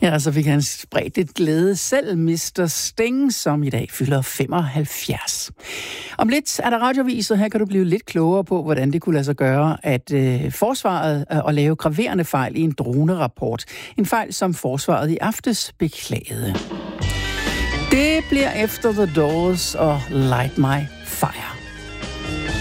Ja, så fik han spredt et glæde selv, Mr. Sting, som i dag fylder 75. Om lidt er der radioviser. Her kan du blive lidt klogere på, hvordan det kunne lade sig gøre, at forsvaret at lave graverende fejl i en dronerapport. En fejl, som forsvaret i aftes beklagede. Det bliver efter The Doors og Light My Fire.